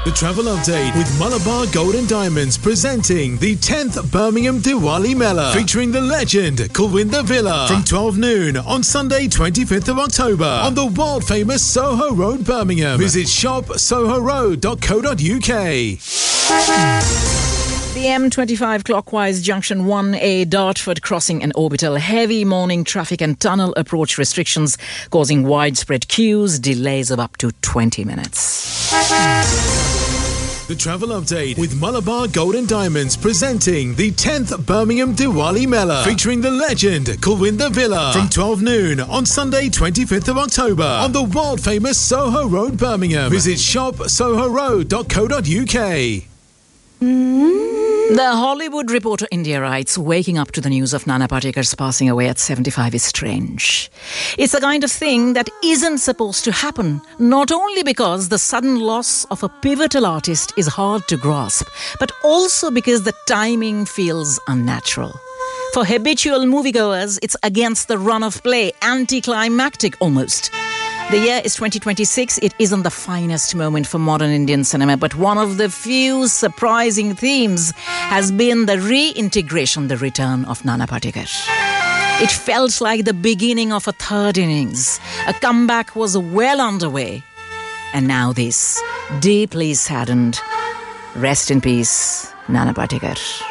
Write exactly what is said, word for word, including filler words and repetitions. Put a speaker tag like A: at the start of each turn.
A: The Travel Update with Malabar Gold and Diamonds presenting the tenth Birmingham Diwali Mela featuring the legend Kulwinder Villa from twelve noon on Sunday twenty-fifth of October on the world famous Soho Road, Birmingham. Visit shop soho road dot co dot uk.
B: The M twenty-five clockwise junction one A Dartford crossing an orbital. Heavy morning traffic and tunnel approach restrictions causing widespread queues, delays of up to twenty minutes.
A: The Travel Update with Malabar Gold and Diamonds presenting the tenth Birmingham Diwali Mela featuring the legend Kulwinder Villa from twelve noon on Sunday twenty-fifth of October on the world famous Soho Road, Birmingham. Visit shop soho road dot co dot uk.
B: The Hollywood Reporter India writes, waking up to the news of Nana Patekar's passing away at seventy-five is strange. It's the kind of thing that isn't supposed to happen, not only because the sudden loss of a pivotal artist is hard to grasp, but also because the timing feels unnatural. For habitual moviegoers, it's against the run of play, anticlimactic almost. The year is twenty twenty-six. It isn't the finest moment for modern Indian cinema, but one of the few surprising themes has been the reintegration, the return of Nana Patekar. It felt like the beginning of a third innings. A comeback was well underway. And now this, deeply saddened. Rest in peace, Nana Patekar.